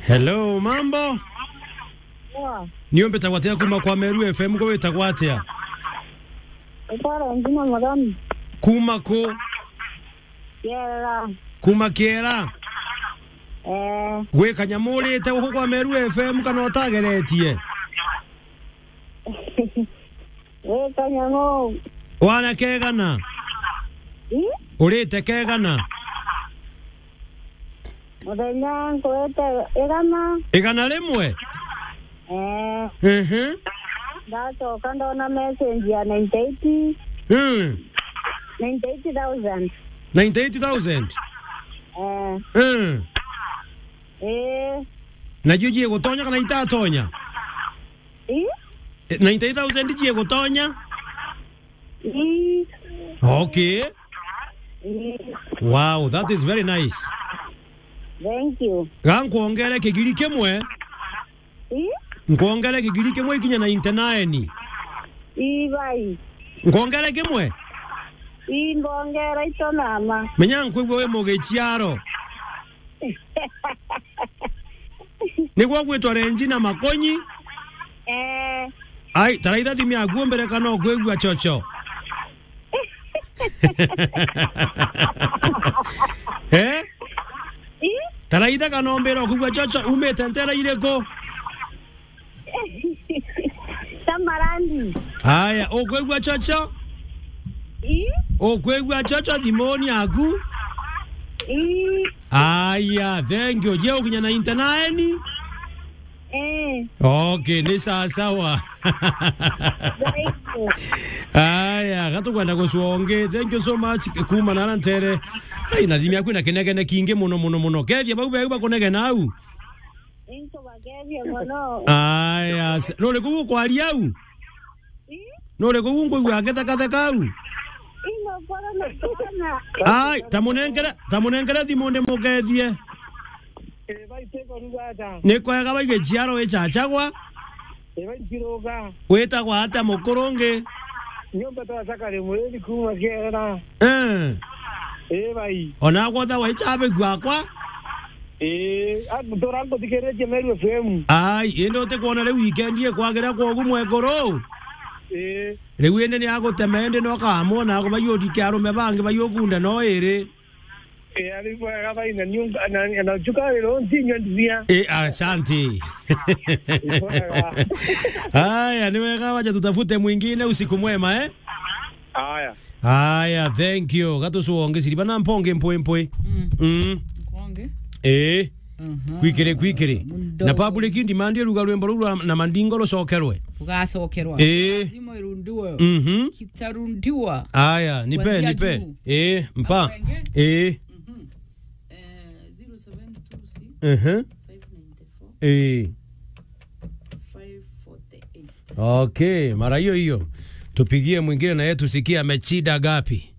Hello, mambo? Yeah. Niombe tagwatea kuma kwa Meru FM ko wetagwatea. Para ndina magani. Kuma ko? Yeah. Kuma kiera. We kanyamuri te ko kwa Meru FM kana otageretie. We kanyango. Wana kegana. Urite kegana. Modenya koete egana. Egana lemwe. Dato kando na message ya 98. 98,000. 98,000. Na juji gotonya kana itatonya. 98,000 je gotonya. Okay. Wow, that is very nice. Thank you. Gankuongere kigiri kemwe. Nkuongere kigiri kemwe kinya na 99. Bai. Nkuongere kemwe. Ngongera ito nama. Menya nkwegwe we mugechiaro. Nigwa gwetwa renji na makonyi. Ai, taraitha thimi aguo mbere kana ogwegwa chocho. Taraitha kana ombera ogwegwa chocho umete ntera ireko. Tamarandi. Aya, ogwegwa chocho? Ogwegwa chocho dimoni agu? Aya, thank you. Je ukinya na internaeni? Okay, ni sawa. Aya, gato kwenda kusuonge. Thank you so much. Kuma na ntere. Ai na dimi akuna kenegene kinge muno. Kethia ba konege nau. Inko bagevia mono. Aya, no le kugu kwari au? No le kugu ngwe agetha kau. Ino para na kana. Ai, tamunengera thimunde mugethie. Bai teko rugata. Ni kwega baige chiaro we chachagwa. Bai kiroga. Weta kwa hata mukoronge. Nyomba ta sakare mweli kuma kiera. Bai. Ona gwatha wa chabe gwakwa. Agutorango dikereje Meru FM. Ai, ino te kuona le weekend ye kwagera kwa gumwe goro. Le wende ni agotemende no kamona ko bayodi kyaro mebange bayogunda no ere. Ali kwa gaba ina nyunga na chukare lo ntinyo ndizia. Asante. Haya, niwe kawaja tutafute mwingine usiku mwema Haya, thank you. Gato suonge siribana mponge mpoe. Mponge? Kwikere. Na pabule kindi mandi ruga lwembo lulu na mandingo lo sokerwe. Ugasokerwa. Zimo irundiwe. Kitarundiwa. Aya, nipe. Mpa. 0726 594 548. Okay, mara hiyo. Tupigie mwingine na yetu sikia amechida gapi.